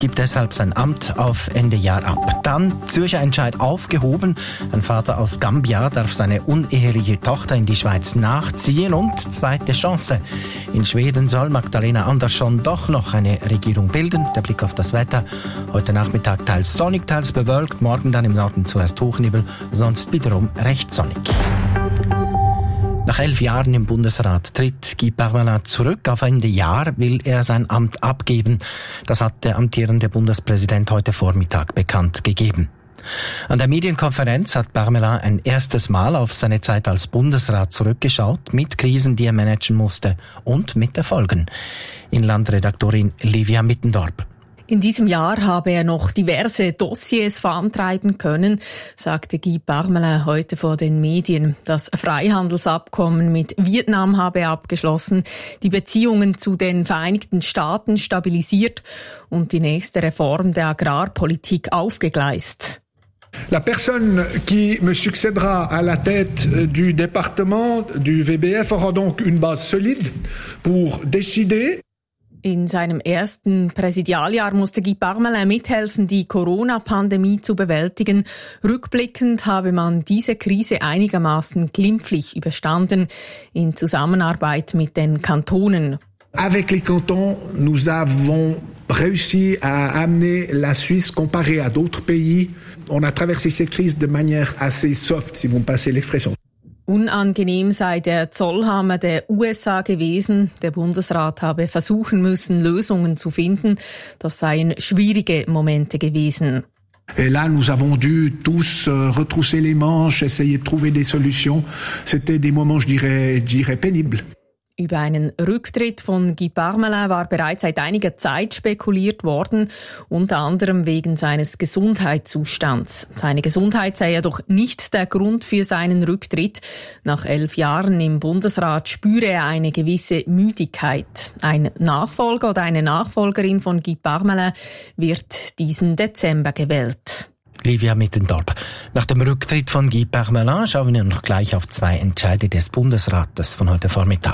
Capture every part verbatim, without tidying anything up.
gibt deshalb sein Amt auf Ende Jahr ab. Dann Zürcher Entscheid aufgehoben. Ein Vater aus Gambia darf seine uneheliche Tochter in die Schweiz nachziehen. Und zweite Chance. In Schweden soll Magdalena Andersson doch noch eine Regierung bilden. Der Blick auf das Wetter. Heute Nachmittag teils sonnig, teils bewölkt. Morgen dann im Norden zuerst Hochnebel, sonst wiederum recht sonnig. Nach elf Jahren im Bundesrat tritt Guy Parmelin zurück. Auf Ende Jahr will er sein Amt abgeben. Das hat der amtierende Bundespräsident heute Vormittag bekannt gegeben. An der Medienkonferenz hat Parmelin ein erstes Mal auf seine Zeit als Bundesrat zurückgeschaut, mit Krisen, die er managen musste, und mit Erfolgen. Inlandredaktorin Livia Mittendorp. In diesem Jahr habe er noch diverse Dossiers vorantreiben können, sagte Guy Parmelin heute vor den Medien. Das Freihandelsabkommen mit Vietnam habe er abgeschlossen, die Beziehungen zu den Vereinigten Staaten stabilisiert und die nächste Reform der Agrarpolitik aufgegleist. La personne qui me succédera à la tête du département du V B F aura donc une base solide pour décider. In seinem ersten Präsidialjahr musste Guy Parmelin mithelfen, die Corona-Pandemie zu bewältigen. Rückblickend habe man diese Krise einigermaßen glimpflich überstanden, in Zusammenarbeit mit den Kantonen. Avec les cantons, nous avons réussi à amener la Suisse comparée à d'autres pays. On a traversé cette crise de manière assez soft, si vous me passez l'expression. Unangenehm sei der Zollhammer der U S A gewesen. Der Bundesrat habe versuchen müssen, Lösungen zu finden. Das seien schwierige Momente gewesen. Et là, nous avons dû tous retrousser les manches, essayer de trouver des solutions. C'était des moments, je dirais, je dirais pénibles. Über einen Rücktritt von Guy Parmelin war bereits seit einiger Zeit spekuliert worden, unter anderem wegen seines Gesundheitszustands. Seine Gesundheit sei jedoch nicht der Grund für seinen Rücktritt. Nach elf Jahren im Bundesrat spüre er eine gewisse Müdigkeit. Ein Nachfolger oder eine Nachfolgerin von Guy Parmelin wird diesen Dezember gewählt. Livia Mittendorp. Nach dem Rücktritt von Guy Parmelin schauen wir noch gleich auf zwei Entscheide des Bundesrates von heute Vormittag.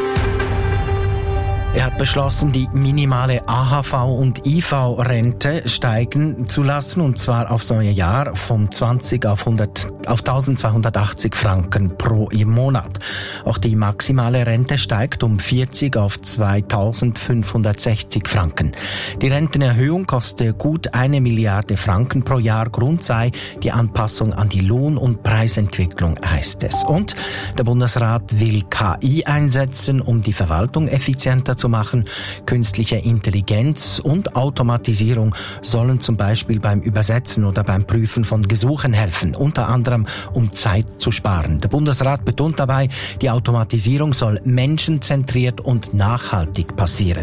Er hat beschlossen, die minimale A H V- und I V-Rente steigen zu lassen, und zwar aufs neue Jahr von zwanzig auf hundert, auf eintausendzweihundertachtzig Franken pro Monat. Auch die maximale Rente steigt um vierzig auf zweitausendfünfhundertsechzig Franken. Die Rentenerhöhung koste gut eine Milliarde Franken pro Jahr. Grund sei die Anpassung an die Lohn- und Preisentwicklung, heißt es. Und der Bundesrat will K I einsetzen, um die Verwaltung effizienter zu machen. Künstliche Intelligenz und Automatisierung sollen zum Beispiel beim Übersetzen oder beim Prüfen von Gesuchen helfen, unter anderem um Zeit zu sparen. Der Bundesrat betont dabei, die Automatisierung soll menschenzentriert und nachhaltig passieren.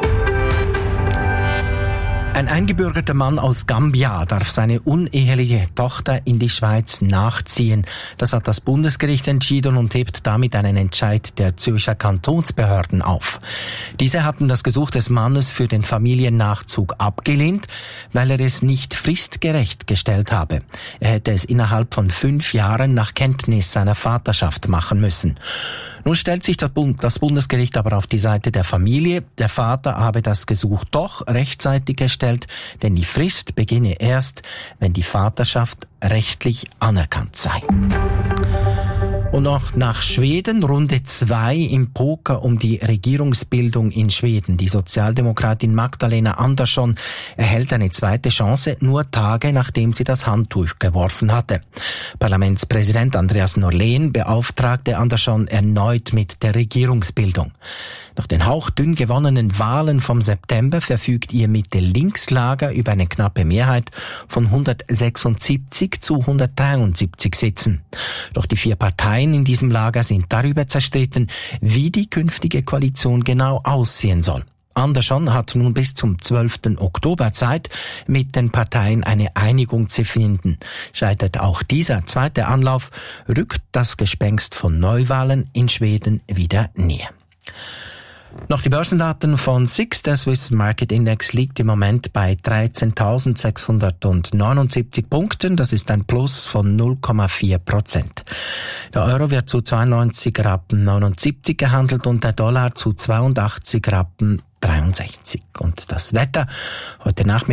Ein eingebürgerter Mann aus Gambia darf seine uneheliche Tochter in die Schweiz nachziehen. Das hat das Bundesgericht entschieden und hebt damit einen Entscheid der Zürcher Kantonsbehörden auf. Diese hatten das Gesuch des Mannes für den Familiennachzug abgelehnt, weil er es nicht fristgerecht gestellt habe. Er hätte es innerhalb von fünf Jahren nach Kenntnis seiner Vaterschaft machen müssen. Nun stellt sich das Bundesgericht aber auf die Seite der Familie. Der Vater habe das Gesuch doch rechtzeitig gestellt, denn die Frist beginne erst, wenn die Vaterschaft rechtlich anerkannt sei. Und noch nach Schweden, Runde zwei im Poker um die Regierungsbildung in Schweden. Die Sozialdemokratin Magdalena Andersson erhält eine zweite Chance, nur Tage nachdem sie das Handtuch geworfen hatte. Parlamentspräsident Andreas Norlén beauftragte Andersson erneut mit der Regierungsbildung. Nach den hauchdünn gewonnenen Wahlen vom September verfügt ihr Mitte-Links-Lager über eine knappe Mehrheit von hundertsechsundsiebzig zu hundertdreiundsiebzig Sitzen. Doch die vier Parteien in diesem Lager sind darüber zerstritten, wie die künftige Koalition genau aussehen soll. Andersson hat nun bis zum zwölften Oktober Zeit, mit den Parteien eine Einigung zu finden. Scheitert auch dieser zweite Anlauf, rückt das Gespenst von Neuwahlen in Schweden wieder näher. Noch die Börsendaten von S I X. Der Swiss Market Index liegt im Moment bei dreizehntausendsechshundertneunundsiebzig Punkten. Das ist ein Plus von null Komma vier Prozent. Der Euro wird zu zweiundneunzig Rappen neunundsiebzig gehandelt und der Dollar zu zweiundachtzig Rappen dreiundsechzig. Und das Wetter heute Nachmittag